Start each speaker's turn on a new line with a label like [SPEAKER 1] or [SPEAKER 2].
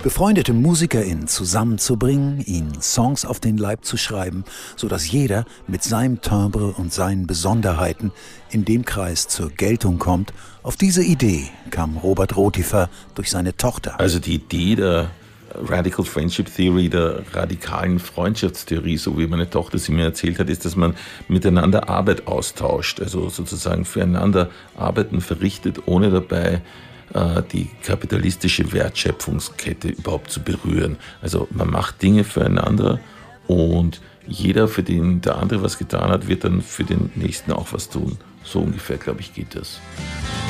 [SPEAKER 1] befreundete MusikerInnen zusammenzubringen, ihnen Songs auf den Leib zu schreiben, sodass jeder mit seinem Timbre und seinen Besonderheiten in dem Kreis zur Geltung kommt. Auf diese Idee kam Robert Rotifer durch seine Tochter.
[SPEAKER 2] Also die Idee der Radical Friendship Theory, der radikalen Freundschaftstheorie, so wie meine Tochter sie mir erzählt hat, ist, dass man miteinander Arbeit austauscht, also sozusagen füreinander Arbeiten verrichtet, ohne dabei die kapitalistische Wertschöpfungskette überhaupt zu berühren. Also man macht Dinge füreinander und jeder, für den der andere was getan hat, wird dann für den Nächsten auch was tun. So ungefähr, glaube ich, geht das.